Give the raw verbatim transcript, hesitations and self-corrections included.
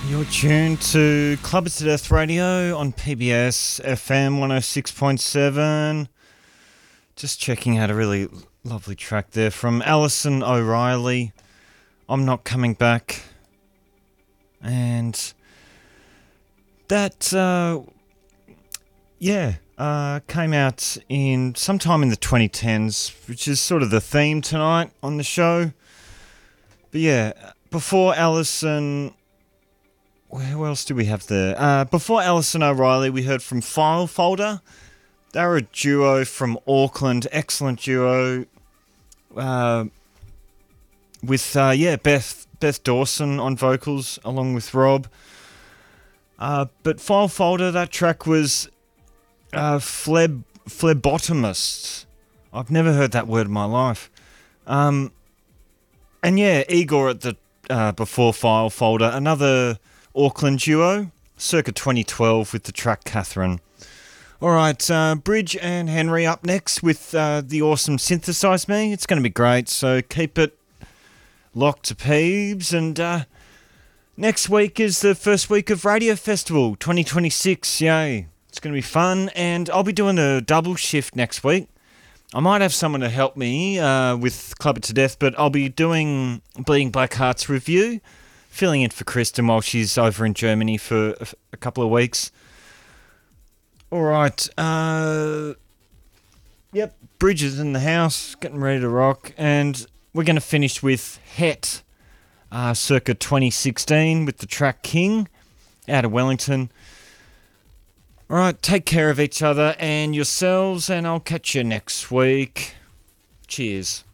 You're tuned to Club It to Death Radio on P B S F M one oh six point seven. Just checking out a really lovely track there from Alison O'Reilly. I'm Not Coming Back. And that, uh, yeah, uh, came out in sometime in the twenty tens, which is sort of the theme tonight on the show. But yeah, before Alison... Who else do we have there? Uh, before Alison O'Reilly, we heard from File Folder. They're a duo from Auckland, excellent duo. Uh, with, uh, yeah, Beth Beth Dawson on vocals, along with Rob. Uh, but File Folder, that track was uh, phleb, phlebotomist. I've never heard that word in my life. Um, and yeah, Igor at the uh, before File Folder, another... Auckland duo, circa twenty twelve with the track Catherine. Alright, uh, Bridge and Henry up next with uh, the awesome Synthesize Me. It's going to be great, so keep it locked to Peebs. And uh, next week is the first week of Radio Festival twenty twenty-six, yay. It's going to be fun, and I'll be doing a double shift next week. I might have someone to help me uh, with Club It to Death, but I'll be doing Bleeding Black Hearts review, filling in for Kristen while she's over in Germany for a, a couple of weeks. All right. Uh, yep, Bridges in the house, getting ready to rock. And we're going to finish with Het, uh, circa twenty sixteen, with the track King, out of Wellington. All right, take care of each other and yourselves, and I'll catch you next week. Cheers.